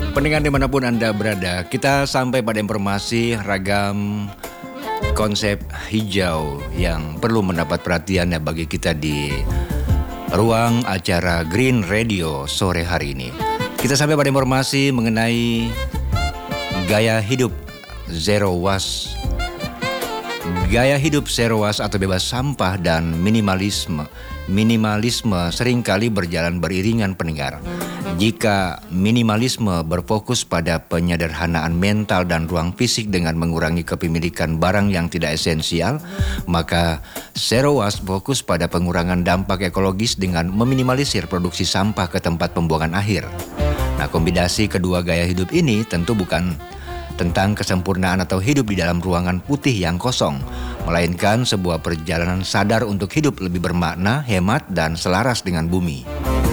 Pendengar dimanapun Anda berada, kita sampai pada informasi ragam konsep hijau yang perlu mendapat perhatian bagi kita di ruang acara Green Radio sore hari ini. Kita sampai pada informasi mengenai gaya hidup zero waste. Gaya hidup zero waste atau bebas sampah dan minimalisme seringkali berjalan beriringan pendengar. Jika minimalisme berfokus pada penyederhanaan mental dan ruang fisik dengan mengurangi kepemilikan barang yang tidak esensial, maka zero waste fokus pada pengurangan dampak ekologis dengan meminimalisir produksi sampah ke tempat pembuangan akhir. Nah, kombinasi kedua gaya hidup ini tentu bukan tentang kesempurnaan atau hidup di dalam ruangan putih yang kosong, melainkan sebuah perjalanan sadar untuk hidup lebih bermakna, hemat, dan selaras dengan bumi.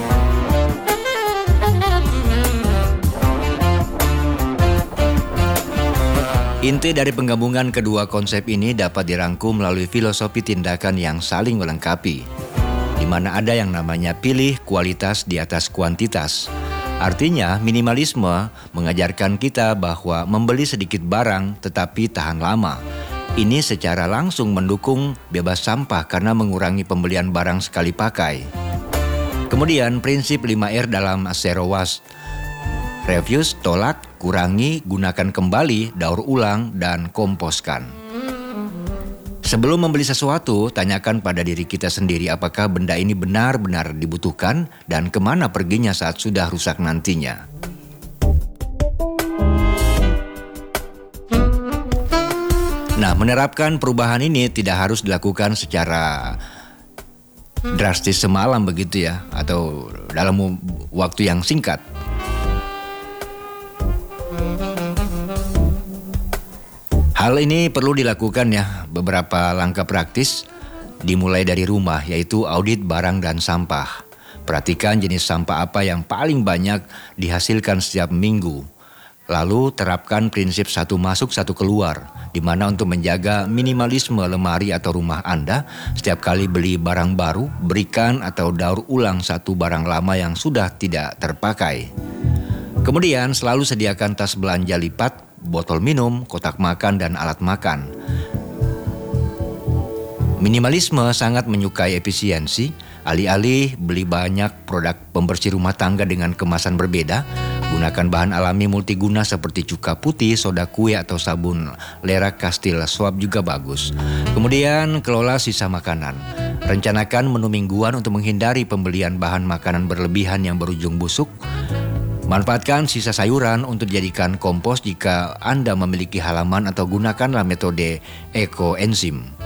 Inti dari penggabungan kedua konsep ini dapat dirangkum melalui filosofi tindakan yang saling melengkapi, di mana ada yang namanya pilih kualitas di atas kuantitas. Artinya, minimalisme mengajarkan kita bahwa membeli sedikit barang tetapi tahan lama. Ini secara langsung mendukung bebas sampah karena mengurangi pembelian barang sekali pakai. Kemudian, prinsip 5R dalam zero waste. Refuse, tolak, kurangi, gunakan kembali, daur ulang, dan komposkan. Sebelum membeli sesuatu, tanyakan pada diri kita sendiri apakah benda ini benar-benar dibutuhkan dan kemana perginya saat sudah rusak nantinya. Nah, menerapkan perubahan ini tidak harus dilakukan secara drastis semalam begitu ya, atau dalam waktu yang singkat. Hal ini perlu dilakukan ya, beberapa langkah praktis dimulai dari rumah, yaitu audit barang dan sampah. Perhatikan jenis sampah apa yang paling banyak dihasilkan setiap minggu. Lalu terapkan prinsip satu masuk satu keluar, di mana untuk menjaga minimalisme lemari atau rumah Anda, setiap kali beli barang baru, berikan atau daur ulang satu barang lama yang sudah tidak terpakai. Kemudian selalu sediakan tas belanja lipat, botol minum, kotak makan, dan alat makan. Minimalisme sangat menyukai efisiensi. Alih-alih beli banyak produk pembersih rumah tangga dengan kemasan berbeda, gunakan bahan alami multiguna seperti cuka putih, soda kue, atau sabun Lera Castile Swab juga bagus. Kemudian kelola sisa makanan. Rencanakan menu mingguan untuk menghindari pembelian bahan makanan berlebihan yang berujung busuk. Manfaatkan sisa sayuran untuk dijadikan kompos jika Anda memiliki halaman atau gunakanlah metode ekoenzim.